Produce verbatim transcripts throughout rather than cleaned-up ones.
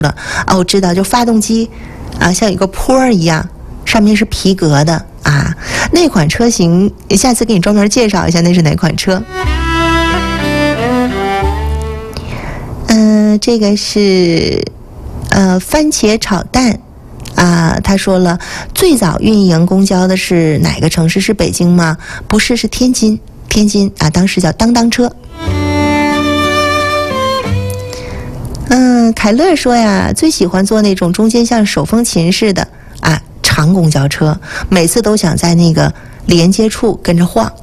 的啊，我知道，就发动机啊，像一个坡儿一样，上面是皮革的啊，那款车型，下次给你专门介绍一下那是哪款车。嗯、呃，这个是呃番茄炒蛋啊，他说了，最早运营公交的是哪个城市？是北京吗？不是，是天津，天津啊，当时叫当当车。嗯，凯乐说呀，最喜欢坐那种中间像手风琴似的啊长公交车，每次都想在那个连接处跟着晃。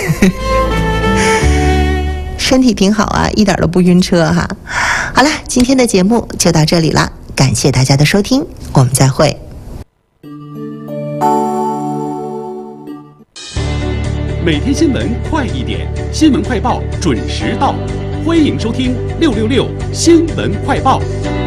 身体挺好啊，一点都不晕车哈。好了，今天的节目就到这里了，感谢大家的收听，我们再会。 每天新闻快一点，新闻快报准时到，欢迎收听六六六新闻快报。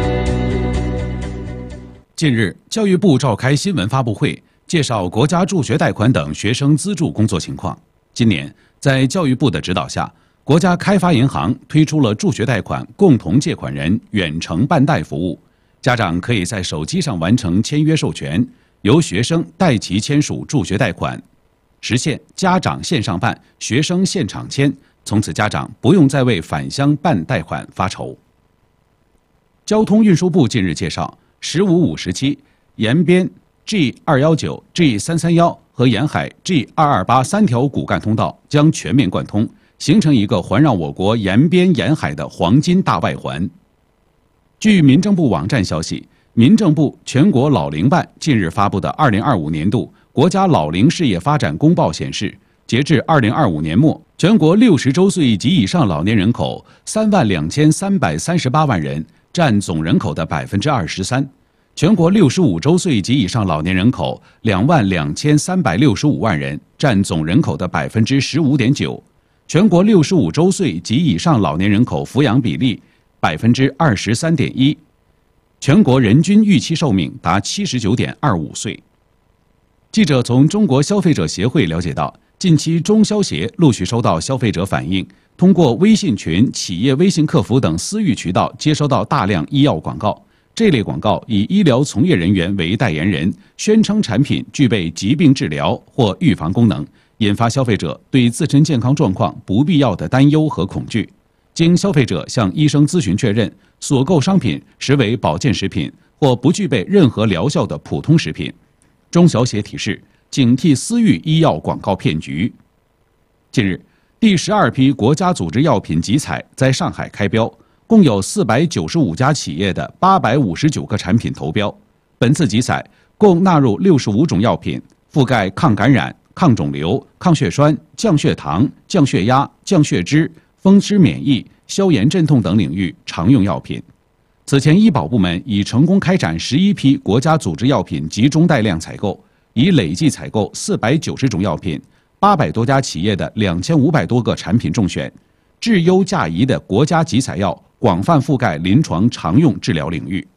近日，教育部召开新闻发布会，介绍国家助学贷款等学生资助工作情况。今年，在教育部的指导下，国家开发银行推出了助学贷款共同借款人远程办贷服务，家长可以在手机上完成签约授权，由学生代其签署助学贷款，实现家长线上办，学生现场签，从此家长不用再为返乡办贷款发愁。交通运输部近日介绍，十五五时期，延边 G 二一九、G 三三一和沿海 G 二二八三条骨干通道将全面贯通，形成一个环绕我国沿边沿海的黄金大外环。据民政部网站消息，民政部全国老龄办近日发布的二零二五年度国家老龄事业发展公报显示，截至二零二五年末，全国六十周岁及以上老年人口三万两千三百三十八万人，占总人口的百分之二十三；全国六十五周岁及以上老年人口两万两千三百六十五万人，占总人口的百分之十五点九；全国六十五周岁及以上老年人口抚养比例百分之二十三点一；全国人均预期寿命达七十九点二五岁。记者从中国消费者协会了解到，近期中消协陆续收到消费者反映，通过微信群、企业微信客服等私域渠道接收到大量医药广告。这类广告以医疗从业人员为代言人，宣称产品具备疾病治疗或预防功能，引发消费者对自身健康状况不必要的担忧和恐惧。经消费者向医生咨询确认，所购商品实为保健食品或不具备任何疗效的普通食品。中消协提示，警惕私域医药广告骗局。近日，第十二批国家组织药品集采在上海开标，共有四百九十五家企业的八百五十九个产品投标。本次集采共纳入六十五种药品，覆盖抗感染、抗肿瘤、抗血栓、降血糖、降血压、降血脂、风湿免疫、消炎镇痛等领域常用药品。此前，医保部门已成功开展十一批国家组织药品集中带量采购，已累计采购四百九十种药品，八百多家企业的两千五百多个产品中选，质优价宜的国家集采药广泛覆盖临床常用治疗领域。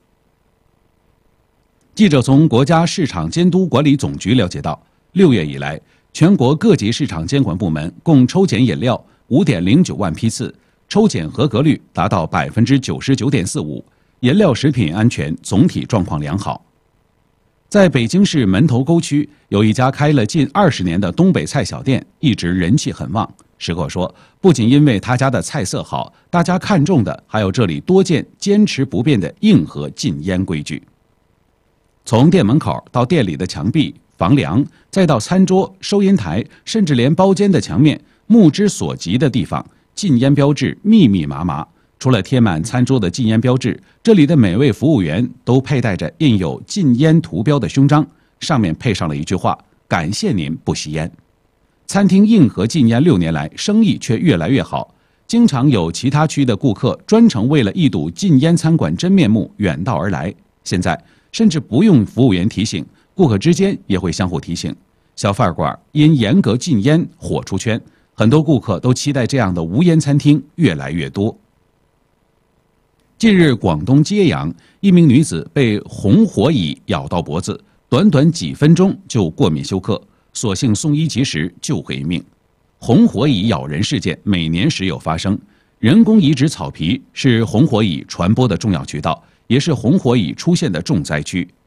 记者从国家市场监督管理总局了解到，六月以来，全国各级市场监管部门共抽检饮料五点零九万批次，抽检合格率达到百分之九十九点四五。饮料食品安全总体状况良好。在北京市门头沟区，有一家开了近二十年的东北菜小店，一直人气很旺。食客说，不仅因为他家的菜色好，大家看重的还有这里多见坚持不变的硬核禁烟规矩。从店门口到店里的墙壁、房梁，再到餐桌、收银台，甚至连包间的墙面，目之所及的地方，禁烟标志密密麻麻。除了贴满餐桌的禁烟标志，这里的每位服务员都佩戴着印有禁烟图标的胸章，上面配上了一句话：感谢您不吸烟。餐厅硬核禁烟六年来，生意却越来越好，经常有其他区的顾客专程为了一睹禁烟餐馆真面目远道而来。现在甚至不用服务员提醒，顾客之间也会相互提醒。小饭馆因严格禁烟火出圈，很多顾客都期待这样的无烟餐厅越来越多。近日，广东揭阳一名女子被红火蚁咬到脖子，短短几分钟就过敏休克，所幸送医及时救回一命。红火蚁咬人事件每年时有发生，人工移植草皮是红火蚁传播的重要渠道， 也是红火蚁出现的重灾区。